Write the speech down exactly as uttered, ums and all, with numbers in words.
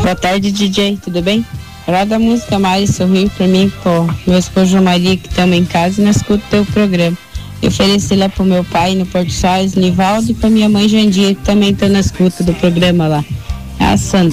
Boa tarde, D J, tudo bem? Roda a música mais sorrir pra mim, pô. Meu esposo João Maria, que estamos em casa e não escuta o teu programa. Eu ofereci lá pro meu pai no Porto Soares, Nivaldo, e pra minha mãe Jandir, que também estão na escuta do programa lá. A Sandra.